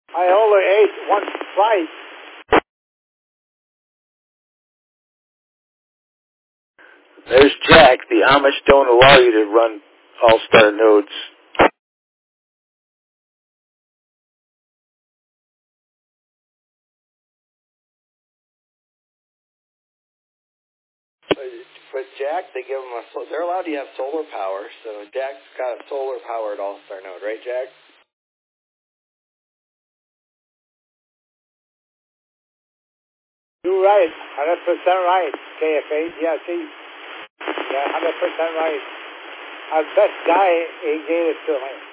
I only ate one slice. There's Jack. The Amish don't allow you to run all-star nodes. With Jack, they give him they're allowed to have solar power, so Jack's got a solar-powered all-star node, right, Jack? You're right, 100% right, KFA. Yeah, see, yeah, 100% right. Our best guy, he gave it to me.